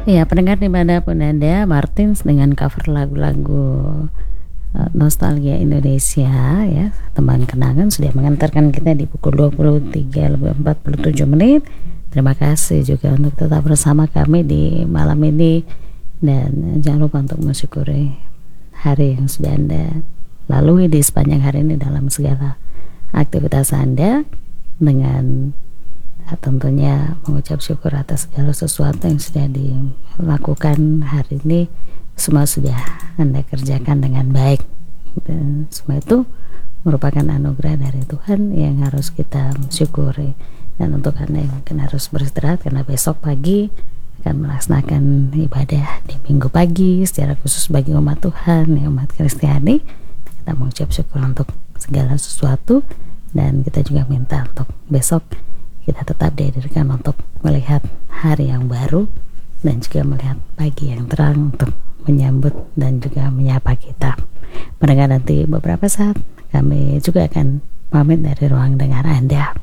Ya, pendengar dimanapun Anda, Martins dengan cover lagu-lagu nostalgia Indonesia ya, teman kenangan sudah mengantarkan kita di pukul 23:47. Terima kasih juga untuk tetap bersama kami di malam ini, dan jangan lupa untuk mensyukuri hari yang sudah Anda lalui di sepanjang hari ini dalam segala aktivitas Anda, dengan tentunya mengucap syukur atas segala sesuatu yang sudah dilakukan hari ini. Semua sudah Anda kerjakan dengan baik, dan semua itu merupakan anugerah dari Tuhan yang harus kita syukuri. Dan untuk Anda yang mungkin harus beristirahat karena besok pagi akan melaksanakan ibadah di minggu pagi secara khusus bagi umat Tuhan, umat Kristiani, kita mengucap syukur untuk segala sesuatu, dan kita juga minta untuk besok kita tetap dihadirkan untuk melihat hari yang baru dan juga melihat pagi yang terang untuk menyambut dan juga menyapa kita. Mendengar nanti beberapa saat kami juga akan pamit dari ruang dengar Anda.